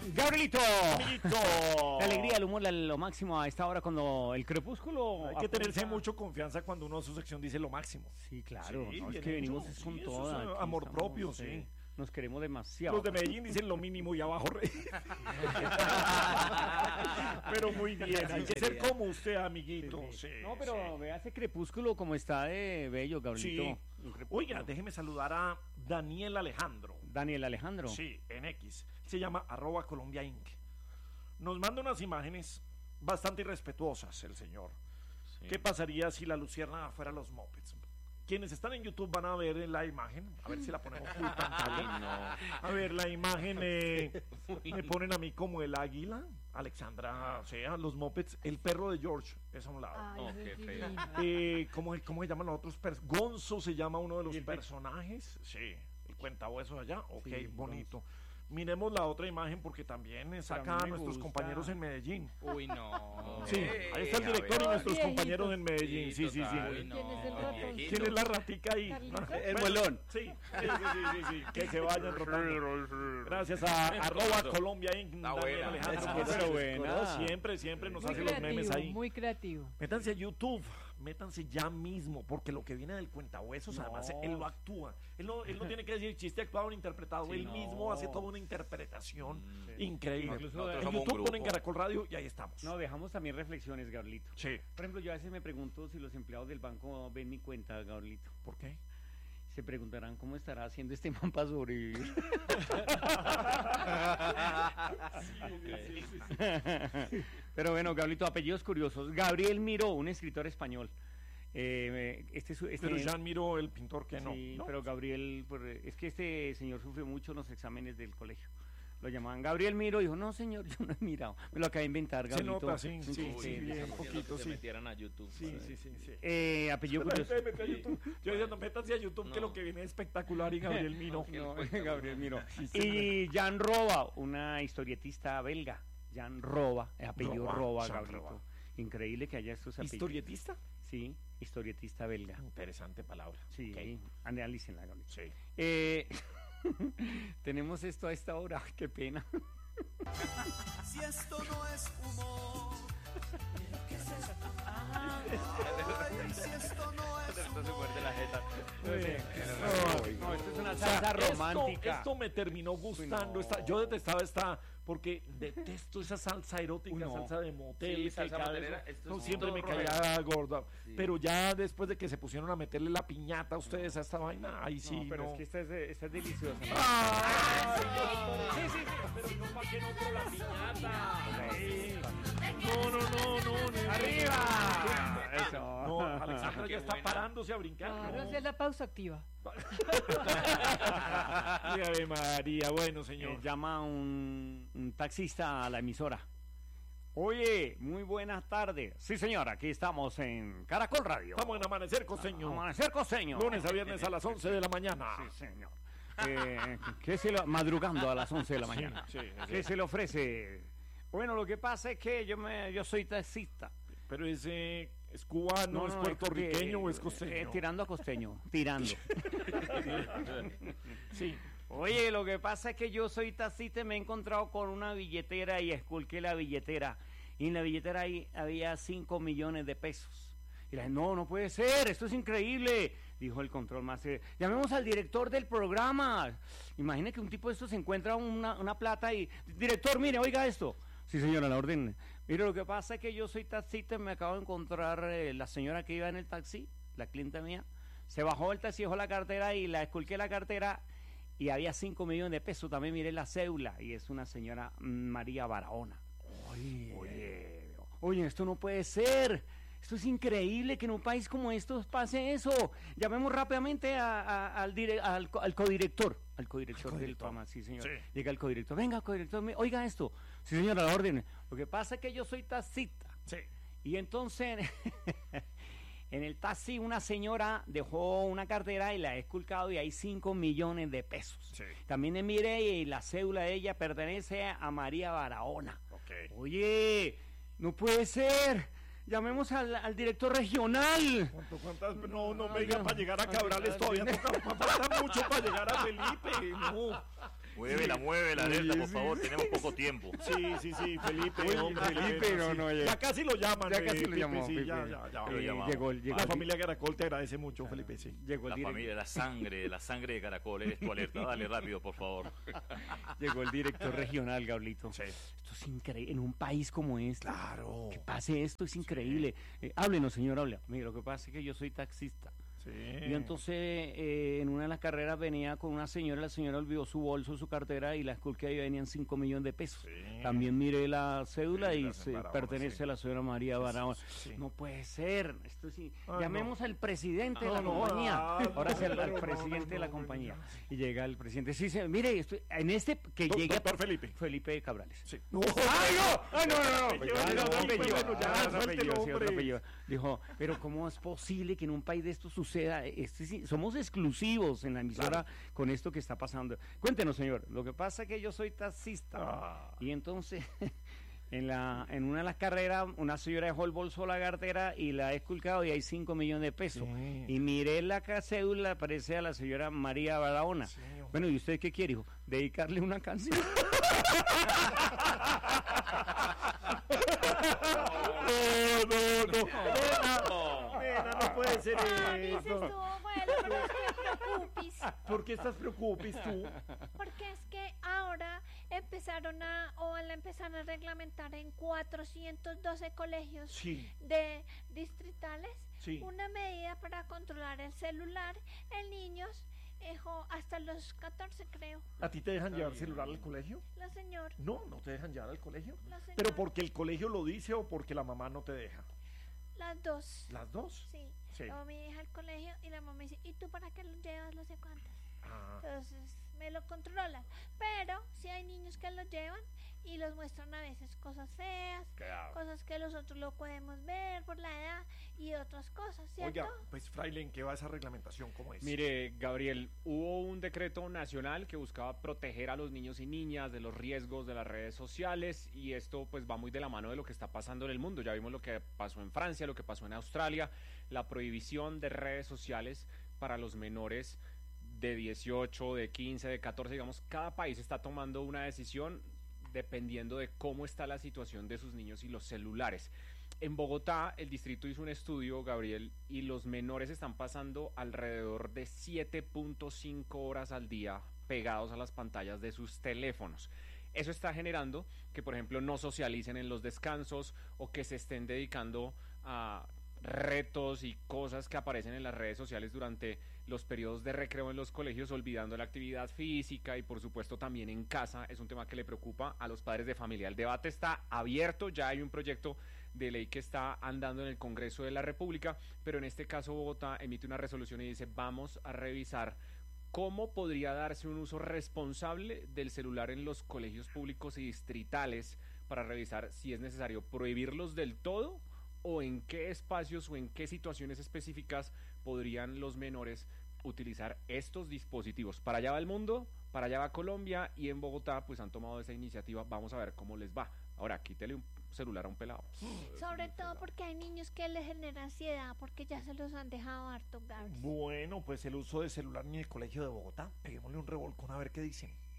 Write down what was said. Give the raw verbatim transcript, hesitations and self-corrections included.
Gabrielito. Amiguito. La alegría, el humor, la- lo máximo a esta hora cuando el crepúsculo... Hay que apunta- tenerse mucho confianza cuando uno a su sección dice lo máximo. Sí, claro. Sí, no, es bien que venimos hecho, es con sí, eso toda. es aquí amor estamos, propio, sí. eh, Nos queremos demasiado. Los de Medellín dicen lo mínimo y abajo re- Pero muy bien, hay que ser como usted, amiguito. Sí, No, pero sí. vea ese crepúsculo como está de bello, Gabrielito. Sí. Un crepúsculo. Oiga, déjeme saludar a Daniel Alejandro. Daniel Alejandro. Sí, en X. Se llama arroba Colombia Inc. Nos manda unas imágenes bastante irrespetuosas el señor. Sí. ¿Qué pasaría si la lucierna fuera los mopeds? Quienes están en YouTube van a ver la imagen. A ver si la ponemos full pantalla. Ay, no. A ver, la imagen eh, me ponen a mí como el águila. Alexandra, o sea, los mopeds. El perro de George es a un lado. Ay, Oh, eso qué es feo. divino. Eh, ¿cómo, ¿Cómo se llaman los otros personajes? Gonzo se llama uno de los ¿Y el pe- personajes. Sí, el cuentahuesos allá. Ok, Sí, bonito. Miremos la otra imagen porque también eh, saca a mí a me nuestros gusta. compañeros en Medellín. Uy, no. Sí, Ey, ahí está el a director y ver. nuestros Viejitos. compañeros en Medellín. Sí, sí, sí. total. Uy, ¿Quién es el no, ratón? viejito. ¿Quién es la ratica ahí? ¿Carlito? El Bueno, bolón. Sí, sí, sí, sí, sí, sí, que se vayan rotando. Gracias a arroba Colombia Inc. Está Daniel buena. Alejandro, Esa, que pero se- buena. Siempre, siempre nos Muy hace los memes creativo, ahí. muy creativo. Métanse a YouTube, métanse ya mismo, porque lo que viene del cuentahuesos, No. además, él lo actúa. Él no, él no tiene que decir chiste actuado o interpretado, Sí, él no. mismo hace toda una interpretación Sí. increíble. Incluso Nosotros en somos un YouTube ponen grupo. Caracol Radio y ahí estamos. No, dejamos también reflexiones, Gabrielito. Sí. Por ejemplo, yo a veces me pregunto si los empleados del banco ven mi cuenta, Gabrielito. ¿Por qué? Se preguntarán cómo estará haciendo este man para sobrevivir. Pero bueno, Gabrielito, apellidos curiosos. Gabriel Miró, un escritor español. Eh, este, su- este, Pero ya miró el pintor que no. sí, ¿no? pero Gabriel, pues, es que este señor sufrió mucho en los exámenes del colegio. Lo llamaban Gabriel Miro, dijo, no señor, yo no he mirado. Me lo acabé de inventar, Se Gabrielito. nota, sí, sí, Sí, sí, sí, bien, Como que poquito, no se sí. metieran a YouTube. Sí, para sí, ver. sí, sí. Eh, apellido La curioso. gente mete a YouTube. Yo diciendo, métanse a YouTube, que No. lo que viene es espectacular y Gabriel Miro. No, Gabriel Miro. Y Jan Roba, una historietista belga. Jan Roba, el apellido Roba, Roba, Jan Gabrielito. Roba. Increíble que haya estos apellidos. ¿Historietista? Sí, historietista belga. Interesante palabra. Sí, Ok. analícenla, Gabrielito. Sí. Eh, tenemos esto a esta hora, qué pena. Si esto no es humor, ¿qué es esto? Ay, si esto no es Esto se muerde la jeta. No, no, esto es una O sea, salsa esto- romántica. Esto, me terminó gustando. no. esta- yo detestaba esta, porque detesto esa salsa erótica, Uy, no. salsa de motel. Sí, que salsa cada motelera, vez- esto no, es siempre todo me rojo. caía gorda. Sí. Pero ya después de que se pusieron a meterle la piñata a ustedes a esta vaina, ahí sí. no, pero no. es que esta es, esta es deliciosa. ¡Ay, no! Sí, sí, sí, pero no para que no con la piñata. Ay. No, no, no, no. no. ¡Arriba! Eso. No, Alexandra Qué ya está buena. parándose a brincar. Claro, no. esa es la pausa activa. Ay, Ave María, bueno, Eh, señor. llama un, un taxista a la emisora. Oye, muy buenas tardes. Sí, señor, aquí estamos en Caracol Radio. Estamos en Amanecer Costeño. Amanecer Costeño. Lunes a viernes a las once de la mañana. Sí, señor. Eh, ¿qué se lo, madrugando a las once de la mañana. Sí, sí, ¿Qué sí. se le ofrece? Bueno, lo que pasa es que yo me, yo soy taxista. Pero ese es cubano, es es puertorriqueño que, o es eh, costeño. tirando a costeño, tirando. Sí. Oye, lo que pasa es que yo soy taxista y me he encontrado con una billetera y esculqué la billetera. Y en la billetera ahí había cinco millones de pesos. Y la no, no puede ser, esto es increíble, dijo el control master. Llamemos al director del programa. Imagine que un tipo de estos se encuentra una, una plata y... Director, mire, oiga esto. Sí, señora, la orden. Mire, lo que pasa es que yo soy taxista y me acabo de encontrar eh, la señora que iba en el taxi, la cliente mía. Se bajó del taxi, dejó la cartera y la esculqué la cartera y había cinco millones de pesos. También miré la cédula y es una señora mm, María Barahona. Oye, oye, oye, esto no puede ser. Esto es increíble que en un país como estos pase eso. Llamemos rápidamente a, a- al, dire- al, co- al codirector. Al codirector, del codirector. programa, sí, señor. Sí. Llega el codirector. Venga, codirector, me- oiga esto. Sí, señora, a la orden. Lo que pasa es que yo soy taxista. Sí. Y entonces, en el taxi una señora dejó una cartera y la he esculcado y hay cinco millones de pesos. Sí. También le miré y la cédula de ella pertenece a María Barahona. Ok. Oye, no puede ser. Llamemos al, al director regional. ¿Cuánto, cuántas? No, no Ay, venga no. para llegar a Cabrales todavía toca. Falta mucho para llegar a Felipe. No. Muévela, muévela, alerta, por favor, tenemos poco tiempo. Sí, sí, sí, Felipe, Uy, hombre, Felipe, sí. no, no, ya- ya casi lo llaman. ya eh, casi lo Pipe, llamó, sí, Pipe. ya, ya, ya. Eh, llamamos. llegó, el- llegó La el- familia Caracol te agradece mucho, Felipe, sí. llegó el La direct- familia, la sangre, la sangre de Caracol, eres tu alerta. Dale rápido, por favor. llegó el director regional, Gablito. Sí. Esto es increíble. En un país como este, Claro. que pase esto es increíble. Eh, háblenos, señor, hable. Mire, lo que pasa es que yo soy taxista. Sí. Y entonces eh, en una de las carreras venía con una señora, la señora olvidó su bolso, su cartera y la school que ahí venían cinco millones de pesos. Sí. También miré la cédula Sí, y la se Barahona, pertenece sí. a la señora María Barahona. sí. No puede ser. Esto sí. Ay, Llamemos no. al presidente de No, la no, compañía. ah, Ahora sí, al, no, al no, presidente no, de la no, compañía. no. Y llega el presidente. Sí, sí, mire, estoy- en este que Do- llegue doctor Felipe. Felipe Cabrales. Sí. ¡Ay, no! ¡Ay, no, no, no! Apellido, Ah, diga, no, Felipe, apellido. bueno, ya, Ah, otro suelte el apellido, sí, otro nombre. apellido. Dijo, pero ¿cómo es posible que en un país de esto suceda? Este, sí, somos exclusivos en la emisora con esto que está pasando. Cuéntenos, señor. Lo que pasa es que yo soy taxista. Ah. Y entonces, en la en una de las carreras, una señora dejó el bolso, la cartera y la he esculcado y hay cinco millones de pesos. Sí. Y miré la ca- cédula, parece a la señora María Barahona. Sí, hombre. Bueno, ¿y usted qué quiere, hijo? ¿Dedicarle una canción? No, no, no. Nena, nena, no puede ser Dices esto. tú, bueno, pero es que preocupes, ¿Por qué estás preocupes tú? porque es que ahora empezaron a, o la empezaron a reglamentar en cuatrocientos doce colegios Sí, de distritales sí. una medida para controlar el celular en niños eh, jo- hasta los catorce, creo. ¿A ti te dejan llevar celular al colegio? La señora, No, no te dejan llevar al colegio. la señora. ¿Pero porque el colegio lo dice o porque la mamá no te deja? Las dos. Las dos. Sí. Sí. Luego mi hija al colegio y la mamá dice, ¿y tú para qué lo llevas no sé cuántas? Ah, Entonces me lo controlan. Pero si hay niños que lo llevan y los muestran a veces cosas feas, claro. cosas que nosotros lo podemos ver por la edad y otras cosas, ¿cierto? Oiga, pues Fraile, ¿en qué va esa reglamentación? ¿Cómo es? Mire, Gabriel, hubo un decreto nacional que buscaba proteger a los niños y niñas de los riesgos de las redes sociales y esto pues va muy de la mano de lo que está pasando en el mundo. Ya vimos lo que pasó en Francia, lo que pasó en Australia, la prohibición de redes sociales para los menores de dieciocho, de quince, de catorce, digamos, cada país está tomando una decisión dependiendo de cómo está la situación de sus niños y los celulares. En Bogotá, el distrito hizo un estudio, Gabriel, y los menores están pasando alrededor de siete punto cinco horas al día pegados a las pantallas de sus teléfonos. Eso está generando que, por ejemplo, no socialicen en los descansos o que se estén dedicando a retos y cosas que aparecen en las redes sociales durante los periodos de recreo en los colegios, olvidando la actividad física y por supuesto también en casa. Es un tema que le preocupa a los padres de familia. El debate está abierto, ya hay un proyecto de ley que está andando en el Congreso de la República, pero en este caso Bogotá emite una resolución y dice vamos a revisar cómo podría darse un uso responsable del celular en los colegios públicos y distritales para revisar si es necesario prohibirlos del todo o en qué espacios o en qué situaciones específicas podrían los menores utilizar estos dispositivos. Para allá va el mundo, para allá va Colombia y en Bogotá pues han tomado esa iniciativa. Vamos a ver cómo les va. Ahora, quítele un celular a un pelado. Sobre todo porque hay niños que les genera ansiedad porque ya se los han dejado harto, Gabriel. Bueno, pues el uso de celular en el colegio de Bogotá. Peguémosle un revolcón a ver qué dicen.